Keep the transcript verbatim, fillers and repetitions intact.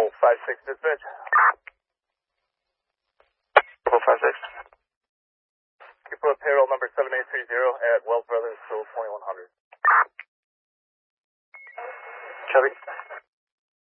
Purple five six dispatch. Purple five six. You put payroll number seven eight three zero at Wells Brothers, Phil twenty-one hundred. Copy.